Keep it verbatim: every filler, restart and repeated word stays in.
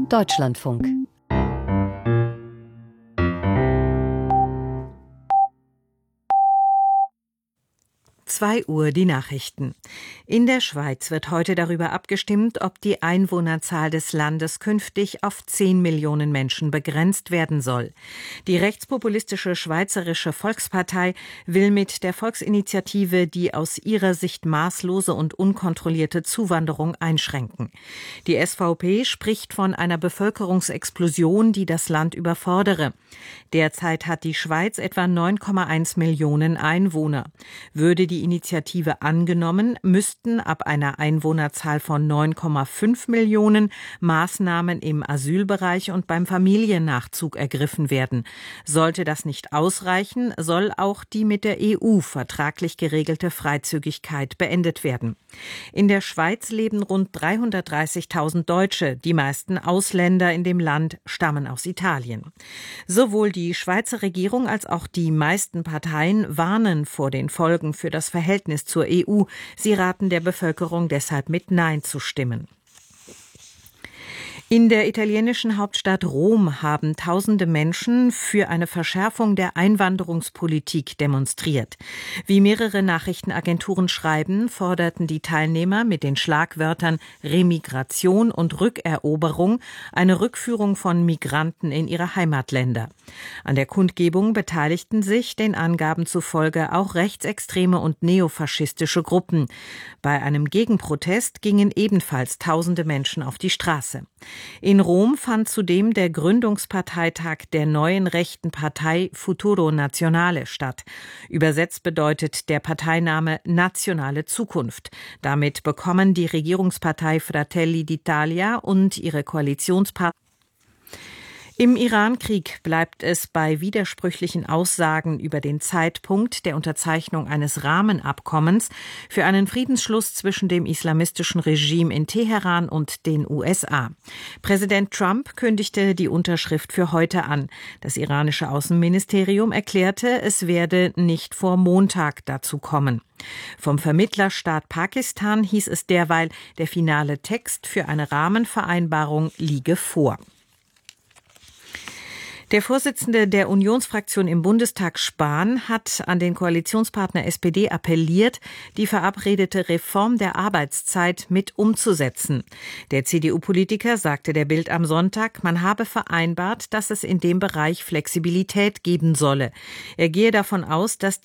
Deutschlandfunk. zwei Uhr die Nachrichten. In der Schweiz wird heute darüber abgestimmt, ob die Einwohnerzahl des Landes künftig auf zehn Millionen Menschen begrenzt werden soll. Die rechtspopulistische Schweizerische Volkspartei will mit der Volksinitiative die aus ihrer Sicht maßlose und unkontrollierte Zuwanderung einschränken. Die S V P spricht von einer Bevölkerungsexplosion, die das Land überfordere. Derzeit hat die Schweiz etwa neun Komma eins Millionen Einwohner. Würde die Initiative angenommen, müssten ab einer Einwohnerzahl von neun Komma fünf Millionen Maßnahmen im Asylbereich und beim Familiennachzug ergriffen werden. Sollte das nicht ausreichen, soll auch die mit der E U vertraglich geregelte Freizügigkeit beendet werden. In der Schweiz leben rund dreihundertdreißigtausend Deutsche. Die meisten Ausländer in dem Land stammen aus Italien. Sowohl die Schweizer Regierung als auch die meisten Parteien warnen vor den Folgen für das Verhältnis zur E U. Sie raten der Bevölkerung deshalb mit Nein zu stimmen. In der italienischen Hauptstadt Rom haben tausende Menschen für eine Verschärfung der Einwanderungspolitik demonstriert. Wie mehrere Nachrichtenagenturen schreiben, forderten die Teilnehmer mit den Schlagwörtern Remigration und Rückeroberung eine Rückführung von Migranten in ihre Heimatländer. An der Kundgebung beteiligten sich den Angaben zufolge auch rechtsextreme und neofaschistische Gruppen. Bei einem Gegenprotest gingen ebenfalls tausende Menschen auf die Straße. In Rom fand zudem der Gründungsparteitag der neuen rechten Partei Futuro Nazionale statt. Übersetzt bedeutet der Parteiname Nationale Zukunft. Damit bekommen die Regierungspartei Fratelli d'Italia und ihre Koalitionspartner. Im Iran-Krieg bleibt es bei widersprüchlichen Aussagen über den Zeitpunkt der Unterzeichnung eines Rahmenabkommens für einen Friedensschluss zwischen dem islamistischen Regime in Teheran und den U S A. Präsident Trump kündigte die Unterschrift für heute an. Das iranische Außenministerium erklärte, es werde nicht vor Montag dazu kommen. Vom Vermittlerstaat Pakistan hieß es derweil, der finale Text für eine Rahmenvereinbarung liege vor. Der Vorsitzende der Unionsfraktion im Bundestag, Spahn, hat an den Koalitionspartner S P D appelliert, die verabredete Reform der Arbeitszeit mit umzusetzen. Der C D U-Politiker sagte der Bild am Sonntag, man habe vereinbart, dass es in dem Bereich Flexibilität geben solle. Er gehe davon aus, dass